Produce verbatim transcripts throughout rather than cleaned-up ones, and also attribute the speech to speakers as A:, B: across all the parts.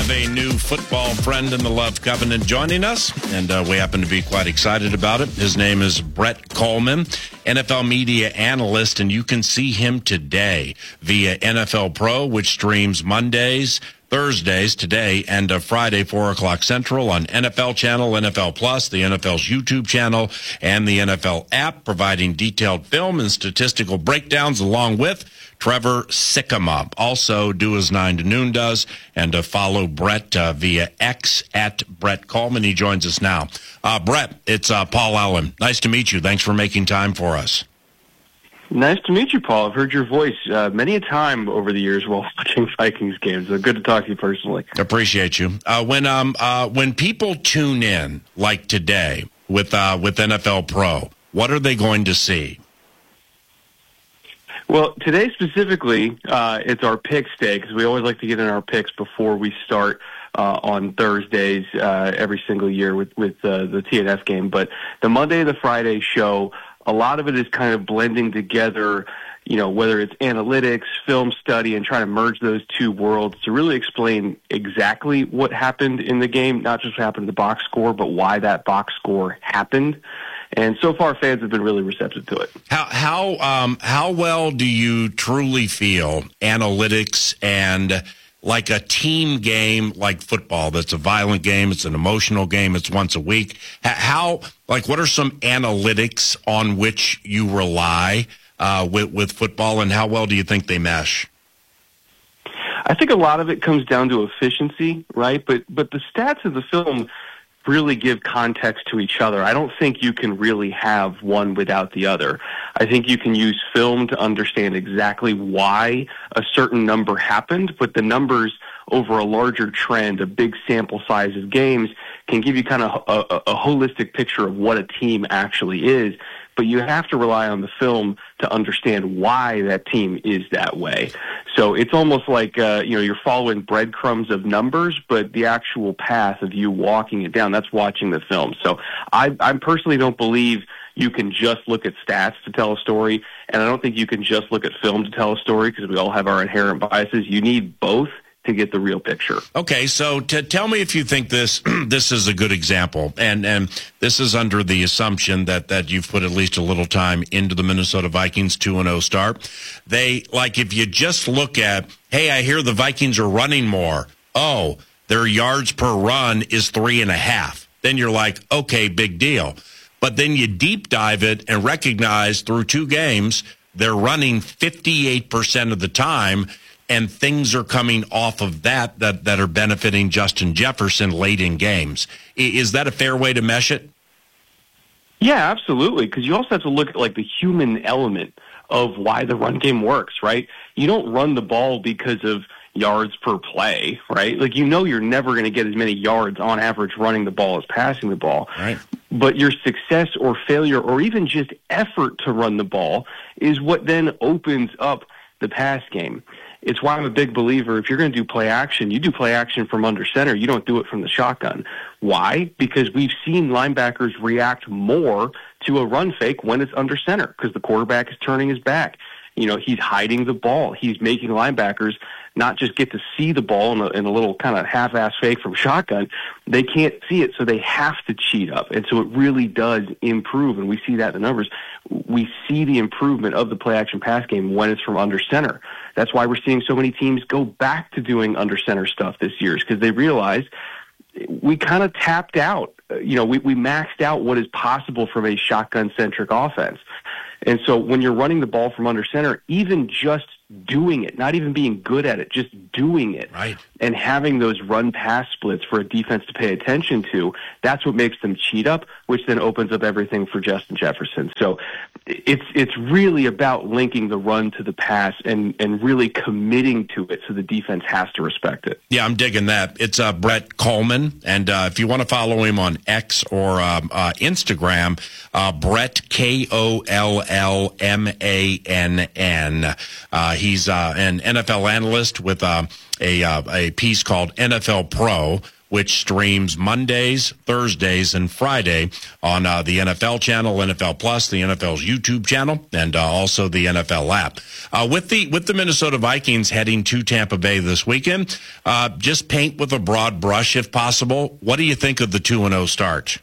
A: have a new football friend in the Love Covenant joining us, and uh, we happen to be quite excited about it. His name is Brett Kollmann, N F L media analyst, and you can see him today via N F L Pro, which streams Mondays, Thursdays, today, and uh, Friday, four o'clock Central on N F L Channel, N F L Plus, the N F L's YouTube channel, and the N F L app, providing detailed film and statistical breakdowns along with Trevor Sikkema. Also, do as nine to noon does, and uh, follow Brett uh, via X at Brett Kollmann. He joins us now. Uh, Brett, it's uh, Paul Allen. Nice to meet you. Thanks for making time for us.
B: Nice to meet you, Paul. I've heard your voice uh, many a time over the years while watching Vikings games. So good to talk to you personally.
A: Appreciate you. Uh, when um uh, when people tune in like today with uh, with N F L Pro, what are they going to see?
B: Well, today specifically, uh, it's our picks day because we always like to get in our picks before we start uh, on Thursdays uh, every single year with with uh, the T N F game. But the Monday and the Friday show, a lot of it is kind of blending together, you know, whether it's analytics, film study, and trying to merge those two worlds to really explain exactly what happened in the game, not just what happened in the box score, but why that box score happened. And so far, fans have been really receptive to it.
A: How how um, how well do you truly feel analytics and like a team game like football that's a violent game, it's an emotional game, it's once a week? How, like, what are some analytics on which you rely uh, with, with football, and how well do you think they mesh?
B: I think a lot of it comes down to efficiency, right? But but the stats of the film really give context to each other. I don't think you can really have one without the other. I think you can use film to understand exactly why a certain number happened, but the numbers over a larger trend, a big sample size of games, can give you kind of a, a, a holistic picture of what a team actually is. But you have to rely on the film to understand why that team is that way. So it's almost like, uh, you know, you're following breadcrumbs of numbers, but the actual path of you walking it down, that's watching the film. So I, I personally don't believe you can just look at stats to tell a story, and I don't think you can just look at film to tell a story because we all have our inherent biases. You need both to get the real picture.
A: Okay, so to tell me if you think this this is a good example, and and this is under the assumption that that you've put at least a little time into the Minnesota Vikings two and oh start. They, like, if you just look at, hey, I hear the Vikings are running more. Oh, their yards per run is three and a half. Then you're like, okay, big deal. But then you deep dive it and recognize through two games they're running fifty-eight percent of the time. And things are coming off of that, that that are benefiting Justin Jefferson late in games. Is that a fair way to mesh it?
B: Yeah, absolutely, because you also have to look at, like, the human element of why the run game works, right? You don't run the ball because of yards per play, right? Like, you know you're never going to get as many yards on average running the ball as passing the ball.
A: Right.
B: But your success or failure or even just effort to run the ball is what then opens up the pass game. It's why I'm a big believer, if you're going to do play action, you do play action from under center. You don't do it from the shotgun. Why? Because we've seen linebackers react more to a run fake when it's under center because the quarterback is turning his back. You know, he's hiding the ball. He's making linebackers not just get to see the ball in a, in a little kind of half-ass fake from shotgun. They can't see it, so they have to cheat up. And so it really does improve, and we see that in the numbers. We see the improvement of the play-action pass game when it's from under center. That's why we're seeing so many teams go back to doing under center stuff this year, because they realize we kind of tapped out. You know, we, we maxed out what is possible from a shotgun-centric offense. And so when you're running the ball from under center, even just doing it, not even being good at it, just doing it,
A: right,
B: and having those run-pass splits for a defense to pay attention to, that's what makes them cheat up, which then opens up everything for Justin Jefferson. So it's it's really about linking the run to the pass and, and really committing to it so the defense has to respect it.
A: Yeah, I'm digging that. It's uh, Brett Kollmann, and uh, if you want to follow him on X or um, uh, Instagram, uh, Brett, K O L L M A N N. Uh, he's uh, an N F L analyst with uh, a uh, a piece called N F L Pro, which streams Mondays, Thursdays, and Friday on uh, the N F L channel, N F L Plus, the N F L's YouTube channel, and uh, also the N F L app. Uh, with the with the Minnesota Vikings heading to Tampa Bay this weekend, uh, just paint with a broad brush if possible. What do you think of the two and oh start?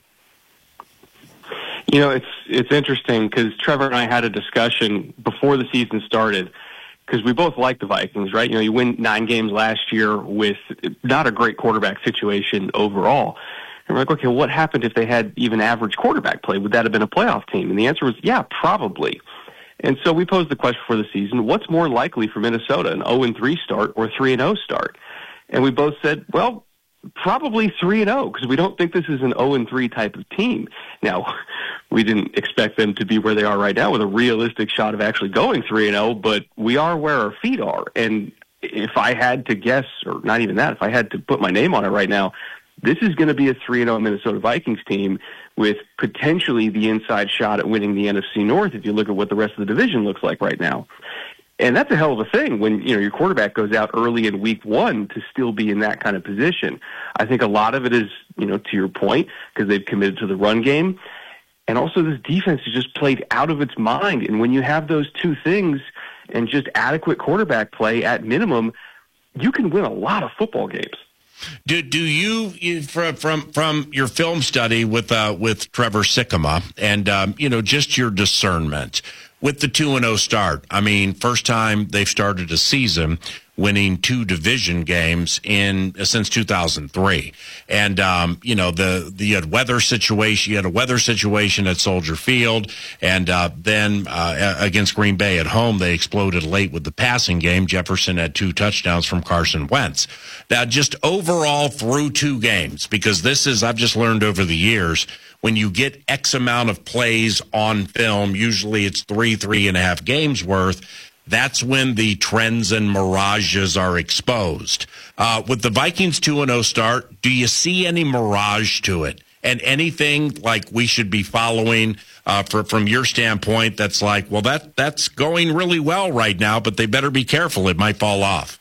B: You know, it's it's interesting because Trevor and I had a discussion before the season started because we both like the Vikings, right? You know, you win nine games last year with not a great quarterback situation overall. And we're like, okay, what happened if they had even average quarterback play? Would that have been a playoff team? And the answer was, yeah, probably. And so we posed the question for the season, what's more likely for Minnesota, an oh and three start or three and oh start? And we both said, well, probably three and oh, because we don't think this is an oh and three type of team. Now, we didn't expect them to be where they are right now with a realistic shot of actually going three and oh, but we are where our feet are. And if I had to guess, or not even that, if I had to put my name on it right now, this is going to be a three and oh Minnesota Vikings team with potentially the inside shot at winning the N F C North if you look at what the rest of the division looks like right now. And that's a hell of a thing when, you know, your quarterback goes out early in week one to still be in that kind of position. I think a lot of it is, you know, to your point, because they've committed to the run game. And also this defense has just played out of its mind. And when you have those two things and just adequate quarterback play at minimum, you can win a lot of football games.
A: Do do you, you from from from your film study with uh, with Trevor Sikkema and um, you know, just your discernment with the two and oh start? I mean, first time they've started a season winning two division games in uh, since two thousand three, and um, you know, the the you had weather situation. You had a weather situation at Soldier Field, and uh, then uh, against Green Bay at home, they exploded late with the passing game. Jefferson had two touchdowns from Carson Wentz. Now, just overall through two games, because this is, I've just learned over the years, when you get X amount of plays on film, usually it's three, three and a half games worth. That's when the trends and mirages are exposed. Uh, with the Vikings two and oh start, do you see any mirage to it? And anything like we should be following uh, for, from your standpoint that's like, well, that that's going really well right now, but they better be careful. It might fall off.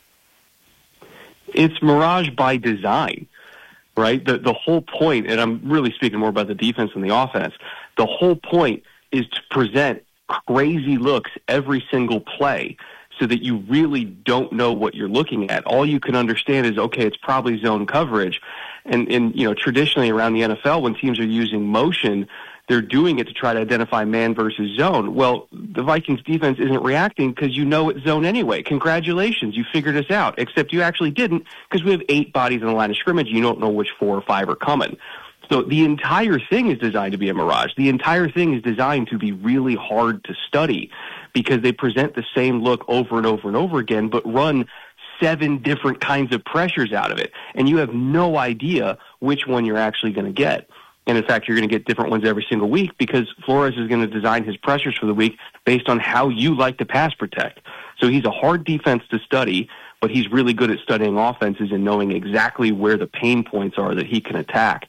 B: It's mirage by design, right? The, the whole point, and I'm really speaking more about the defense than the offense, the whole point is to present crazy looks every single play so that you really don't know what you're looking at. All you can understand is, okay, it's probably zone coverage. And, and you know, traditionally around the N F L, when teams are using motion, they're doing it to try to identify man versus zone. Well, the Vikings defense isn't reacting because you know it's zone anyway. Congratulations, you figured us out, except you actually didn't because we have eight bodies in the line of scrimmage. You don't know which four or five are coming. So the entire thing is designed to be a mirage. The entire thing is designed to be really hard to study because they present the same look over and over and over again, but run seven different kinds of pressures out of it. And you have no idea which one you're actually going to get. And in fact, you're going to get different ones every single week because Flores is going to design his pressures for the week based on how you like to pass protect. So he's a hard defense to study, but he's really good at studying offenses and knowing exactly where the pain points are that he can attack.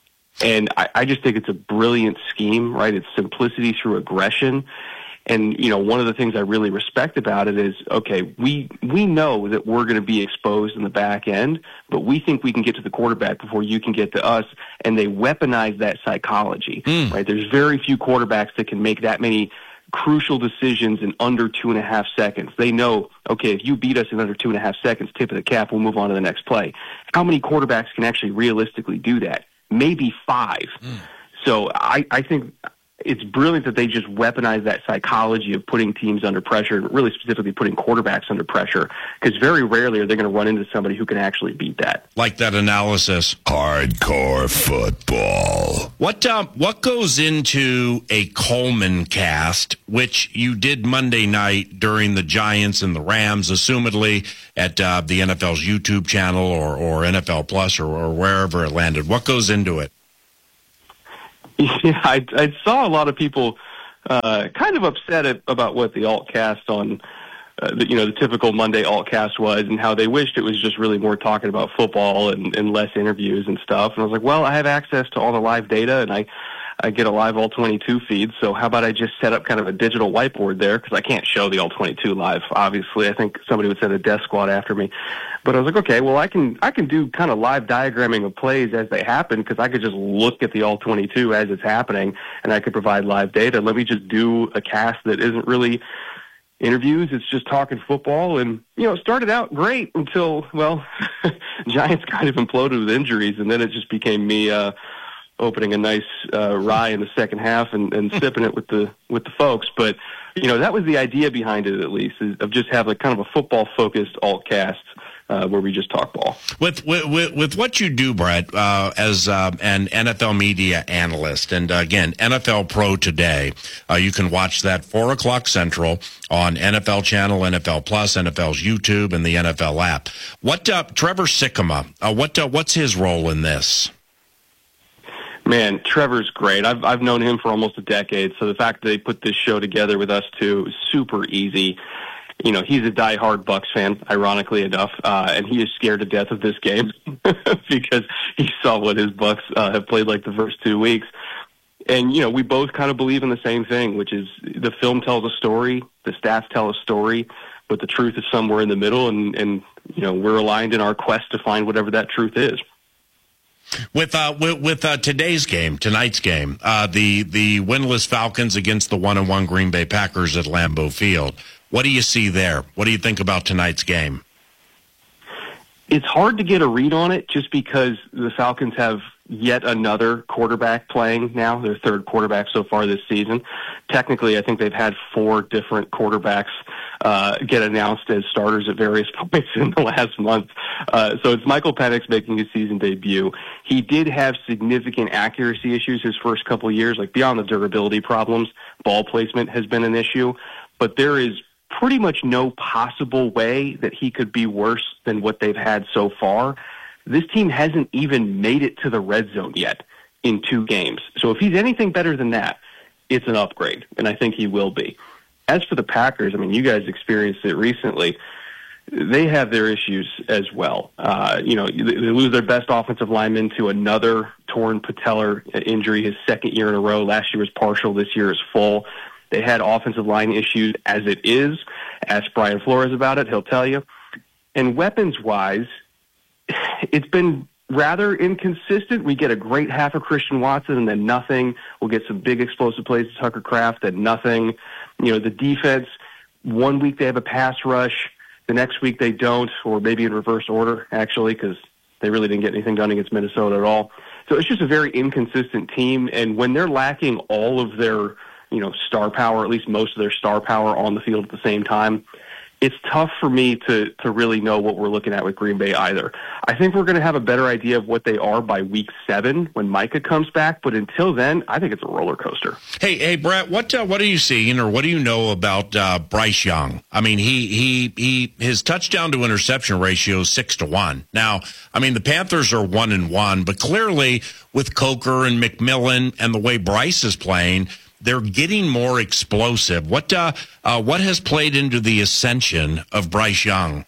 B: And I, I just think it's a brilliant scheme, right? It's simplicity through aggression. And, you know, one of the things I really respect about it is, okay, we we know that we're going to be exposed in the back end, but we think we can get to the quarterback before you can get to us, and they weaponize that psychology, mm. right? There's very few quarterbacks that can make that many crucial decisions in under two and a half seconds. They know, okay, if you beat us in under two and a half seconds, tip of the cap, we'll move on to the next play. How many quarterbacks can actually realistically do that? Maybe five. Mm. So I, I think it's brilliant that they just weaponize that psychology of putting teams under pressure, and really specifically putting quarterbacks under pressure, because very rarely are they going to run into somebody who can actually beat that.
A: Like that analysis.
C: Hardcore football.
A: What uh, what goes into a Coleman cast, which you did Monday night during the Giants and the Rams, assumedly at uh, the N F L's YouTube channel or, or N F L Plus or, or wherever it landed? What goes into it?
B: Yeah, I, I saw a lot of people uh, kind of upset at, about what the alt cast on, uh, the, you know, the typical Monday alt cast was, and how they wished it was just really more talking about football and, and less interviews and stuff. And I was like, well, I have access to all the live data, and I, I get a live all twenty-two feed, so how about I just set up kind of a digital whiteboard there, because I can't show the all twenty-two live, obviously. I think somebody would send a death squad after me. But I was like, okay, well, I can I can do kind of live diagramming of plays as they happen, because I could just look at the all twenty-two as it's happening, and I could provide live data. Let me just do a cast that isn't really interviews. It's just talking football. And, you know, it started out great until, well, Giants kind of imploded with injuries, and then it just became me uh, opening a nice uh, rye in the second half and, and sipping it with the with the folks. But, you know, that was the idea behind it, at least, is of just have like kind of a football-focused alt cast. Uh, where we just talk ball.
A: With with, with what you do, Brett, uh, as uh, an N F L media analyst, and uh, again, N F L Pro Today, uh, you can watch that four o'clock Central on N F L Channel, N F L Plus, N F L's YouTube, and the N F L app. What uh, Trevor Sikkema? Uh, what uh, what's his role in this?
B: Man, Trevor's great. I've I've known him for almost a decade, so the fact that they put this show together with us two is super easy. You know, he's a diehard Bucs fan, ironically enough, uh, and he is scared to death of this game because he saw what his Bucs uh, have played like the first two weeks. And, you know, we both kind of believe in the same thing, which is the film tells a story, the stats tell a story, but the truth is somewhere in the middle, and, and you know, we're aligned in our quest to find whatever that truth is.
A: With uh, with, with uh, today's game, tonight's game, uh, the the winless Falcons against the one and one Green Bay Packers at Lambeau Field. What do you see there? What do you think about tonight's game?
B: It's hard to get a read on it just because the Falcons have yet another quarterback playing now, their third quarterback so far this season. Technically, I think they've had four different quarterbacks uh, get announced as starters at various points in the last month. Uh, so it's Michael Penix making his season debut. He did have significant accuracy issues his first couple of years, like beyond the durability problems. Ball placement has been an issue, but there is pretty much no possible way that he could be worse than what they've had so far. This team hasn't even made it to the red zone yet in two games. So if he's anything better than that, it's an upgrade, and I think he will be. As for the Packers, I mean, you guys experienced it recently. They have their issues as well. Uh, you know, they lose their best offensive lineman to another torn patellar injury, his second year in a row. Last year was partial, this year is full. They had offensive line issues as it is. Ask Brian Flores about it, he'll tell you. And weapons-wise, it's been rather inconsistent. We get a great half of Christian Watson and then nothing. We'll get some big explosive plays to Tucker Kraft and nothing. You know, the defense, one week they have a pass rush, the next week they don't, or maybe in reverse order, actually, because they really didn't get anything done against Minnesota at all. So it's just a very inconsistent team, and when they're lacking all of their you know, star power, at least most of their star power on the field at the same time, it's tough for me to to really know what we're looking at with Green Bay either. I think we're going to have a better idea of what they are by week seven when Micah comes back, but until then, I think it's a roller coaster.
A: Hey, hey, Brett, what uh, what are you seeing, or what do you know about uh, Bryce Young? I mean, he he he his touchdown to interception ratio is six to one. Now, I mean, the Panthers are one and one, but clearly with Coker and McMillan and the way Bryce is playing, they're getting more explosive. What uh, uh, what has played into the ascension of Bryce Young?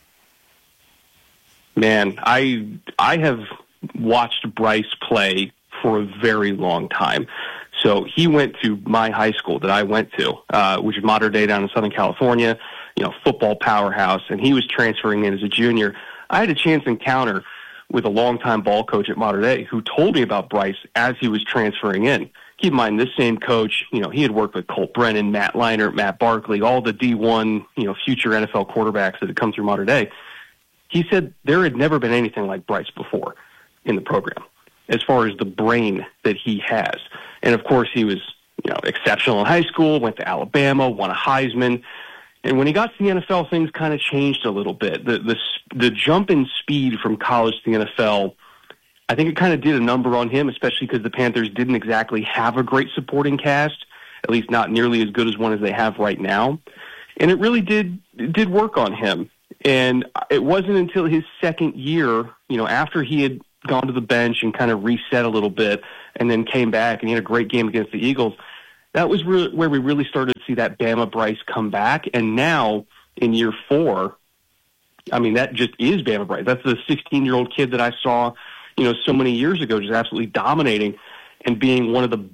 B: Man, I I have watched Bryce play for a very long time. So he went to my high school that I went to, uh, which is Mater Dei down in Southern California, you know, football powerhouse, and he was transferring in as a junior. I had a chance encounter with a longtime ball coach at Mater Dei who told me about Bryce as he was transferring in. Keep in mind, this same coach, you know, he had worked with Colt Brennan, Matt Leinart, Matt Barkley, all the D one, you know, future N F L quarterbacks that had come through Mater Dei. He said there had never been anything like Bryce before in the program as far as the brain that he has. And, of course, he was, you know, exceptional in high school, went to Alabama, won a Heisman. And when he got to the N F L, things kind of changed a little bit. The, the, the jump in speed from college to the N F L, I think it kind of did a number on him, especially because the Panthers didn't exactly have a great supporting cast, at least not nearly as good as one as they have right now. And it really did it did work on him. And it wasn't until his second year, you know, after he had gone to the bench and kind of reset a little bit and then came back and he had a great game against the Eagles, that was really where we really started to see that Bama Bryce come back. And now in year four, I mean, that just is Bama Bryce. That's the sixteen-year-old kid that I saw, you know, so many years ago, just absolutely dominating and being one of the best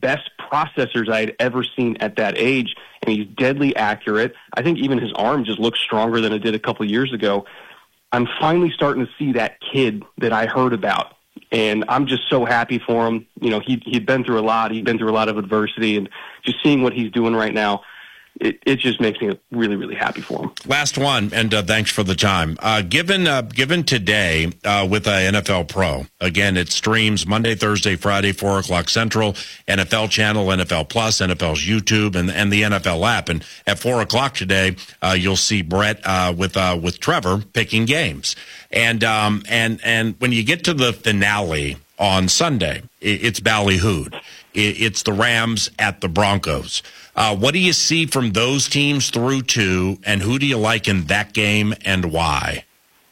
B: processors I had ever seen at that age, and he's deadly accurate. I think even his arm just looks stronger than it did a couple of years ago. I'm finally starting to see that kid that I heard about, and I'm just so happy for him. You know, he, he'd been through a lot. He'd been through a lot of adversity, and just seeing what he's doing right now, It, it just makes me really, really happy for him.
A: Last one, and uh, thanks for the time. Uh, given uh, given today uh, with uh, N F L Pro, again, it streams Monday, Thursday, Friday, four o'clock Central, N F L Channel, N F L Plus, N F L's YouTube, and, and the N F L app. And at four o'clock today, uh, you'll see Brett uh, with uh, with Trevor picking games. And, um, and, and when you get to the finale on Sunday, it, it's ballyhooed. It, it's the Rams at the Broncos. Uh, what do you see from those teams through two, and who do you like in that game and why?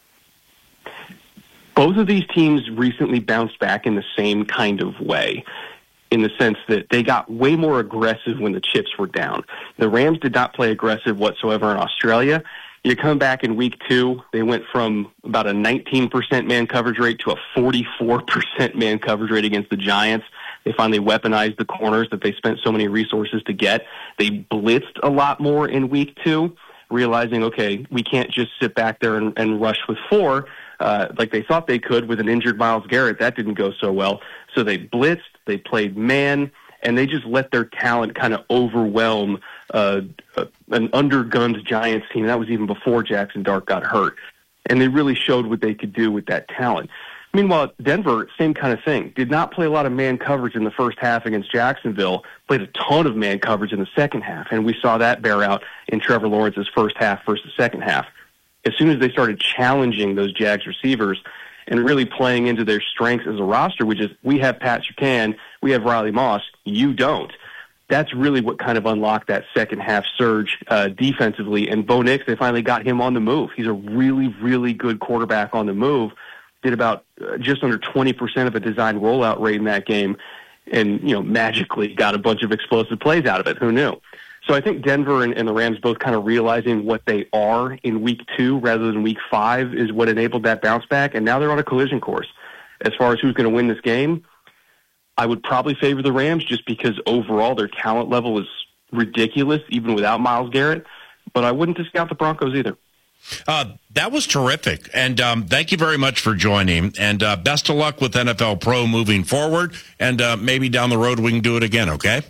B: Both of these teams recently bounced back in the same kind of way, in the sense that they got way more aggressive when the chips were down. The Rams did not play aggressive whatsoever in Australia. You come back in week two, they went from about a nineteen percent man coverage rate to a forty-four percent man coverage rate against the Giants. They finally weaponized the corners that they spent so many resources to get. They blitzed a lot more in week two, realizing, okay, we can't just sit back there and, and rush with four uh, like they thought they could with an injured Myles Garrett. That didn't go so well. So they blitzed, they played man, and they just let their talent kind of overwhelm uh, an undergunned Giants team. That was even before Jackson Dart got hurt. And they really showed what they could do with that talent. Meanwhile, Denver, same kind of thing. Did not play a lot of man coverage in the first half against Jacksonville. Played a ton of man coverage in the second half, and we saw that bear out in Trevor Lawrence's first half versus second half. As soon as they started challenging those Jags receivers and really playing into their strengths as a roster, which is we have Pat Surtain, we have Riley Moss, you don't. That's really what kind of unlocked that second half surge uh, defensively. And Bo Nix, they finally got him on the move. He's a really, really good quarterback on the move. Did about uh, just under twenty percent of a design rollout rate in that game, and you know magically got a bunch of explosive plays out of it. Who knew? So I think Denver and, and the Rams both kind of realizing what they are in week two rather than week five is what enabled that bounce back, and now they're on a collision course. As far as who's going to win this game, I would probably favor the Rams just because overall their talent level is ridiculous, even without Myles Garrett, but I wouldn't discount the Broncos either.
A: Uh, that was terrific, and um, thank you very much for joining, and uh, best of luck with N F L Pro moving forward, and uh, maybe down the road we can do it again, okay?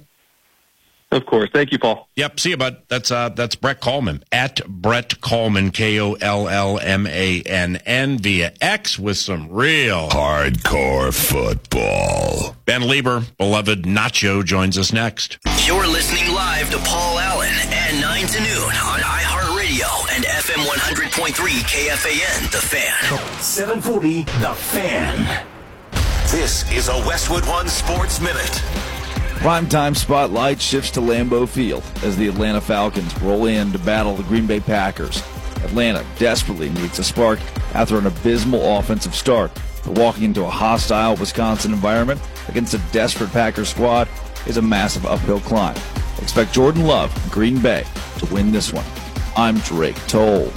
B: Of course. Thank you, Paul.
A: Yep, see you, bud. That's uh, that's Brett Kollmann, at Brett Kollmann, K O L L M A N N, via X with some real
C: hardcore football.
A: Ben Lieber, beloved Nacho, joins us next.
D: You're listening live to Paul Allen at nine to noon on iHeartRadio and F M one hundred point three K F A N, The Fan.
E: seven forty, The Fan.
D: This is a Westwood One Sports Minute.
F: Primetime spotlight shifts to Lambeau Field as the Atlanta Falcons roll in to battle the Green Bay Packers. Atlanta desperately needs a spark after an abysmal offensive start. But walking into a hostile Wisconsin environment against a desperate Packers squad is a massive uphill climb. Expect Jordan Love and Green Bay to win this one. I'm Drake Toll.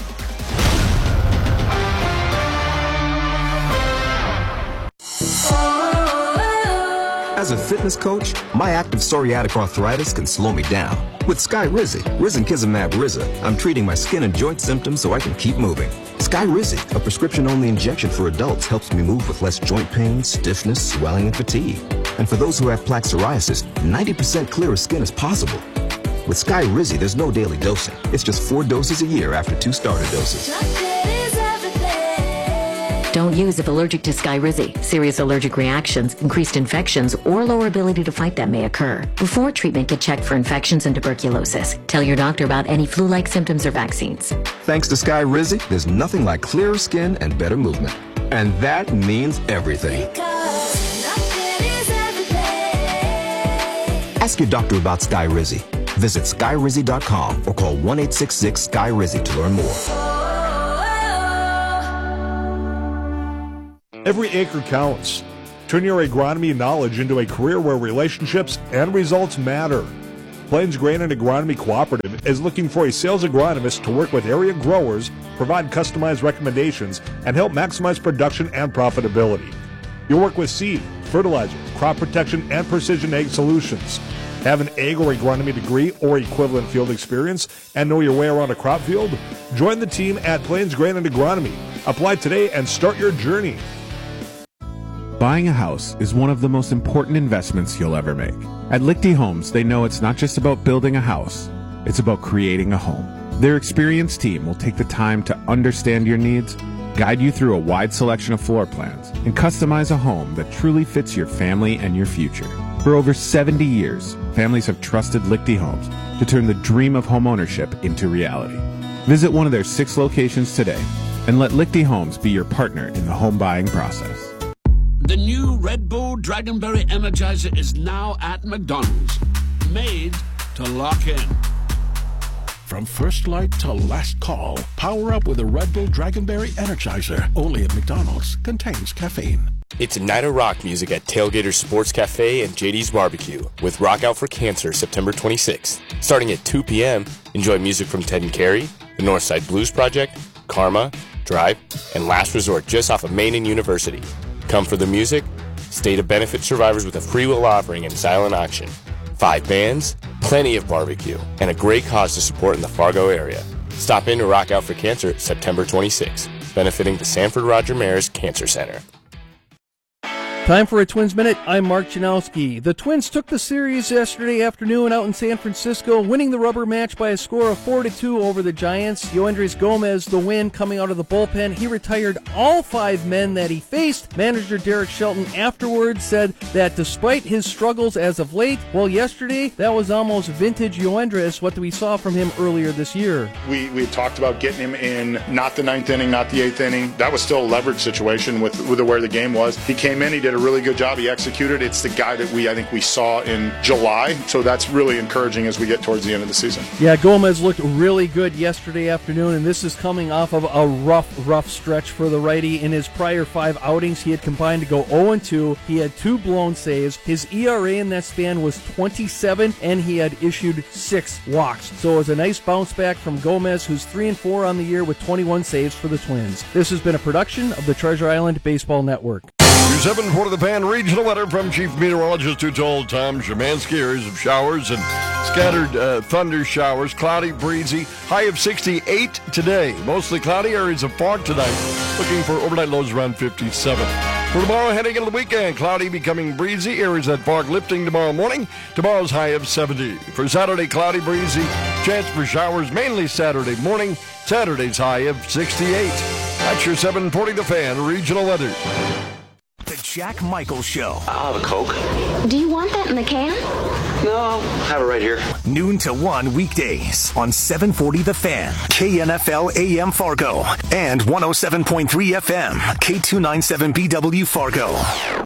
G: As a fitness coach, my active psoriatic arthritis can slow me down. With Skyrizi, Risankizumab Riza, I'm treating my skin and joint symptoms so I can keep moving. Skyrizi, a prescription-only injection for adults, helps me move with less joint pain, stiffness, swelling, and fatigue. And for those who have plaque psoriasis, ninety percent clearer skin is possible. With Skyrizi, there's no daily dosing. It's just four doses a year after two starter doses.
H: Don't use if allergic to Skyrizi. Serious allergic reactions, increased infections, or lower ability to fight them may occur. Before treatment, get checked for infections and tuberculosis. Tell your doctor about any flu-like symptoms or vaccines.
G: Thanks to Skyrizi, there's nothing like clearer skin and better movement. And that means everything. Ask your doctor about Skyrizi. Visit Skyrizi dot com or call one eight six six Sky Rizzi to learn more.
I: Every acre counts. Turn your agronomy knowledge into a career where relationships and results matter. Plains Grain and Agronomy Cooperative is looking for a sales agronomist to work with area growers, provide customized recommendations, and help maximize production and profitability. You'll work with seed, fertilizer, crop protection, and precision ag solutions. Have an ag or agronomy degree or equivalent field experience and know your way around a crop field? Join the team at Plains Grain and Agronomy. Apply today and start your journey.
J: Buying a house is one of the most important investments you'll ever make. At Lichty Homes, they know it's not just about building a house, it's about creating a home. Their experienced team will take the time to understand your needs, guide you through a wide selection of floor plans, and customize a home that truly fits your family and your future. For over seventy years, families have trusted Lichty Homes to turn the dream of homeownership into reality. Visit one of their six locations today and let Lichty Homes be your partner in the home buying process.
K: The new Red Bull Dragonberry Energizer is now at McDonald's. Made to lock in.
E: From first light to last call, power up with a Red Bull Dragonberry Energizer. Only at McDonald's. Contains caffeine.
L: It's a night of rock music at Tailgater Sports Cafe and J D's Barbecue with Rock Out for Cancer September twenty-sixth. Starting at two p.m., enjoy music from Ted and Carrie, the Northside Blues Project, Karma, Drive, and Last Resort just off of Main and University. Come for the music, stay to benefit survivors with a free will offering and silent auction. Five bands, plenty of barbecue, and a great cause to support in the Fargo area. Stop in to Rock Out for Cancer September twenty-sixth, benefiting the Sanford Roger Maris Cancer Center.
M: Time for a Twins Minute. I'm Mark Janowski. The Twins took the series yesterday afternoon out in San Francisco, winning the rubber match by a score of four to two over the Giants. Yoendrys Gomez, the win coming out of the bullpen. He retired all five men that he faced. Manager Derek Shelton afterwards said that despite his struggles as of late, well, yesterday, that was almost vintage Yoendrys, what we saw from him earlier this year.
N: We we talked about getting him in not the ninth inning, not the eighth inning. That was still a leverage situation with, with where the game was. He came in, he did a really good job. He executed. It's the guy that we I think we saw in July. So that's really encouraging as we get towards the end of the season.
M: Yeah, Gomez looked really good yesterday afternoon, and this is coming off of a rough, rough stretch for the righty. In his prior five outings, he had combined to go oh and two. He had two blown saves. His E R A in that span was twenty-seven, and he had issued six walks. So it was a nice bounce back from Gomez, who's three and four on the year with twenty-one saves for the Twins. This has been a production of the Treasure Island Baseball Network.
O: seven for the Fan regional letter from Chief Meteorologist who told Tom Szymanski areas of showers and scattered uh, thunder showers, cloudy, breezy, high of sixty-eight today. Mostly cloudy, areas of fog tonight. Looking for overnight lows around fifty-seven. For tomorrow, heading into the weekend, cloudy becoming breezy, areas that fog lifting tomorrow morning. Tomorrow's high of seventy. For Saturday, cloudy, breezy, chance for showers mainly Saturday morning. Saturday's high of sixty-eight. That's your seven forty The Fan regional weather.
E: The Jack Michael Show.
P: I'll have a Coke.
Q: Do you want that in the can?
P: No, I'll have it right here.
E: Noon to one weekdays on seven forty The Fan, K N F L A M Fargo, and one oh seven point three F M, K two ninety-seven B W Fargo.